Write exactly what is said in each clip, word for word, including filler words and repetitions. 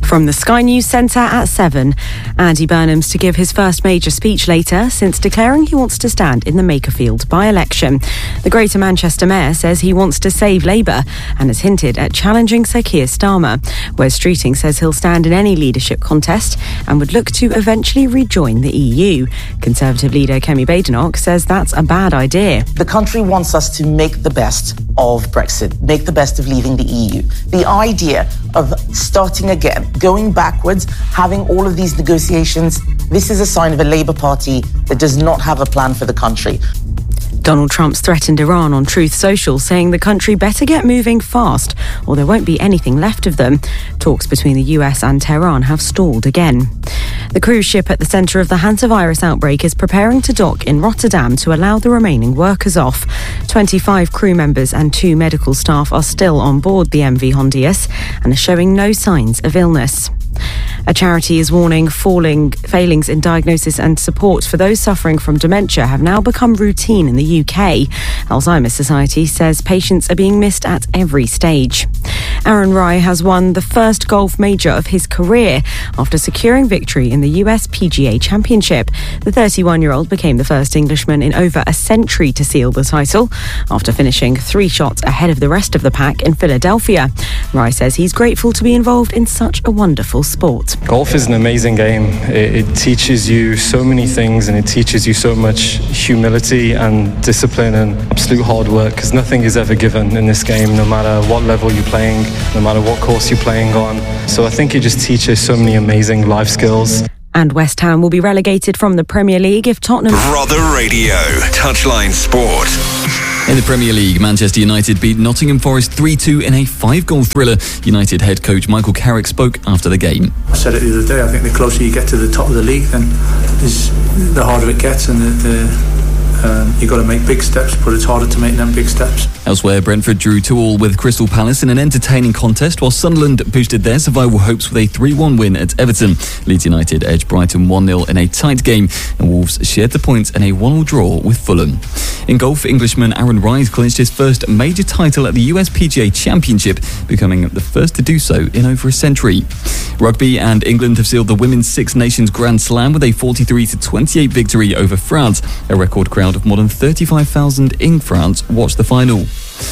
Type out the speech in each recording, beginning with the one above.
From the Sky News Centre at seven, Andy Burnham's to give his first major speech later since declaring he wants to stand in the Makerfield by-election. The Greater Manchester Mayor says he wants to save Labour and has hinted at challenging Sir Keir Starmer. Wes Streeting says he'll stand in any leadership contest and would look to eventually rejoin the E U. Conservative leader Kemi Badenoch says that's a bad idea. The country wants us to make the best of Brexit, make the best of leaving the E U. The idea of starting again, going backwards, having all of these negotiations, this is a sign of a Labour Party that does not have a plan for the country. Donald Trump's threatened Iran on Truth Social, saying the country better get moving fast or there won't be anything left of them. Talks between the U S and Tehran have stalled again. The cruise ship at the centre of the hantavirus outbreak is preparing to dock in Rotterdam to allow the remaining workers off. twenty-five crew members and two medical staff are still on board the M V Hondius and are showing no signs of illness. A charity is warning falling failings in diagnosis and support for those suffering from dementia have now become routine in the U K. Alzheimer's Society says patients are being missed at every stage. Aaron Rai has won the first golf major of his career after securing victory in the U S P G A Championship. The thirty-one-year-old became the first Englishman in over a century to seal the title after finishing three shots ahead of the rest of the pack in Philadelphia. Rai says he's grateful to be involved in such a wonderful sport. Golf is an amazing game. It, it teaches you so many things, and it teaches you so much humility and discipline and absolute hard work, because nothing is ever given in this game, no matter what level you're playing, no matter what course you're playing on. So I think it just teaches so many amazing life skills. And West Ham will be relegated from the Premier League if Tottenham... Rother Radio, Touchline Sport. In the Premier League, Manchester United beat Nottingham Forest three two in a five-goal thriller. United head coach Michael Carrick spoke after the game. I said it the other day, I think the closer you get to the top of the league, then is the harder it gets, and the, the Um, you've got to make big steps, but it's harder to make them big steps. Elsewhere, Brentford drew two all with Crystal Palace in an entertaining contest, while Sunderland boosted their survival hopes with a three one win at Everton. Leeds United edged Brighton one nil in a tight game, and Wolves shared the points in a one all draw with Fulham. In golf, Englishman Aaron Rai clinched his first major title at the U S P G A Championship, becoming the first to do so in over a century. Rugby and England have sealed the Women's Six Nations Grand Slam with a forty-three to twenty-eight victory over France. A record crowd of more than thirty-five thousand in France watched the final.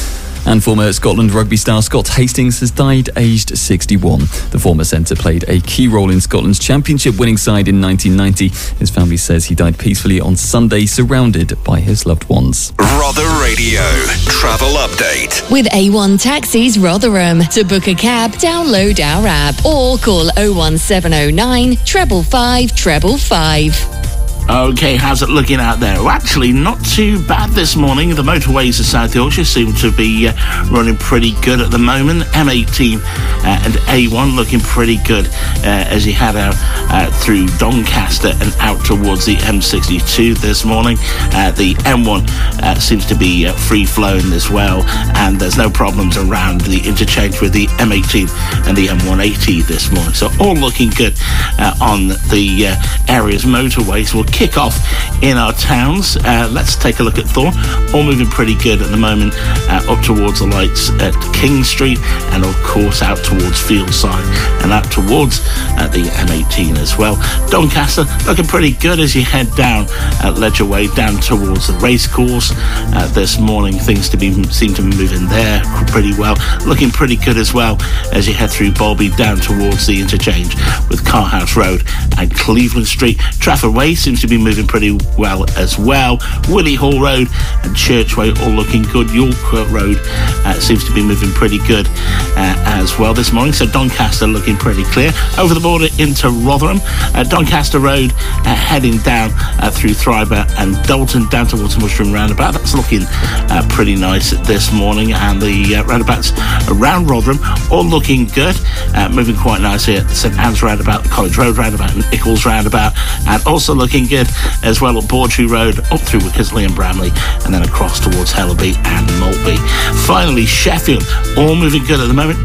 And former Scotland rugby star Scott Hastings has died aged sixty-one. The former centre played a key role in Scotland's championship winning side in nineteen ninety. His family says he died peacefully on Sunday, surrounded by his loved ones. Rother Radio Travel Update. With A one Taxis Rotherham. To book a cab, download our app or call oh one seven oh nine, five five five five five. OK, how's it looking out there? Well, actually, not too bad this morning. The motorways of South Yorkshire seem to be uh, running pretty good at the moment. M eighteen uh, and A one looking pretty good uh, as you head out uh, through Doncaster and out towards the M sixty-two this morning. Uh, the M one uh, seems to be uh, free-flowing as well, and there's no problems around the interchange with the M eighteen and the M one eighty this morning. So all looking good uh, on the uh, area's motorways. We'll kick off in our towns. Uh, let's take a look at Thorn. All moving pretty good at the moment, uh, up towards the lights at King Street, and of course out towards Fieldside and out towards uh, the M eighteen as well. Doncaster looking pretty good as you head down uh, Ledger Way down towards the racecourse. Uh, this morning things to be seem to be moving there pretty well. Looking pretty good as well as you head through Bolby down towards the interchange with Carhouse Road and Cleveland Street. Trafford Way seems to be moving pretty well as well. Willie Hall Road and Churchway all looking good. York Road uh, seems to be moving pretty good uh, as well this morning. So Doncaster looking pretty clear. Over the border into Rotherham. Uh, Doncaster Road uh, heading down uh, through Thriber and Dalton down towards Mushroom Roundabout. That's looking uh, pretty nice this morning. And the uh, roundabouts around Rotherham all looking good. Uh, moving quite nicely at St Anne's Roundabout, the College Road Roundabout and Eccles Roundabout. And also looking good as well at Bawtry Road, up through Wickersley and Bramley, and then across towards Hellaby and Maltby. Finally, Sheffield, all moving good at the moment. Derek Dooley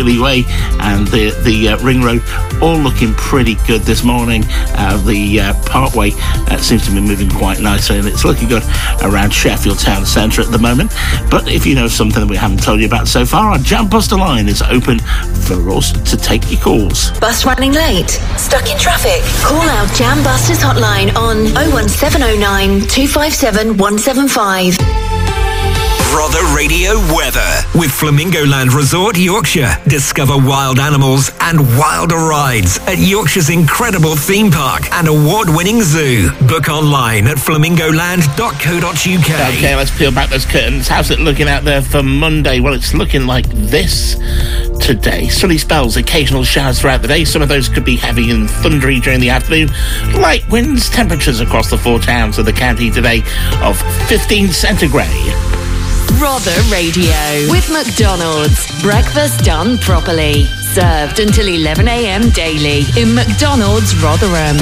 Piccadilly Way and the, the uh, Ring Road all looking pretty good this morning. Uh, the uh, Parkway uh, seems to be moving quite nicely, and it's looking good around Sheffield Town Centre at the moment. But if you know something that we haven't told you about so far, our Jam Buster line is open for us to take your calls. Bus running late? Stuck in traffic? Call our Jam Busters hotline on oh one seven oh nine, two five seven, one seven five. Rother Radio weather with Flamingo Land Resort, Yorkshire. Discover wild animals and wilder rides at Yorkshire's incredible theme park and award-winning zoo. Book online at flamingoland dot co dot uk. Okay, let's peel back those curtains. How's it looking out there for Monday? Well, it's looking like this today. Sunny spells, occasional showers throughout the day. Some of those could be heavy and thundery during the afternoon. Light winds, temperatures across the four towns of the county today of fifteen centigrade. Rother Radio with McDonald's. Breakfast done properly. Served until eleven a.m. daily in McDonald's Rotherham.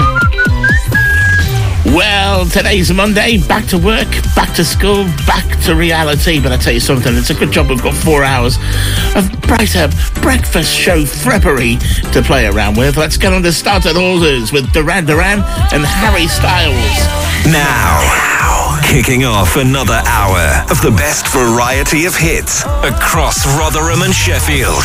Well, today's Monday. Back to work, back to school, back to reality. But I tell you something, it's a good job we've got four hours of brighter breakfast show frippery to play around with. Let's get on to starter orders with Duran Duran and Harry Styles. Now. Kicking off another hour of the best variety of hits across Rotherham and Sheffield.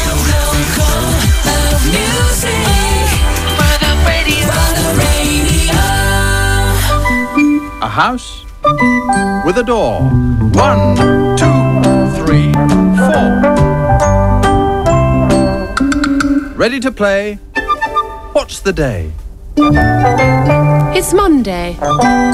A house with a door. One, two, three, four. Ready to play? What's the day? It's Monday.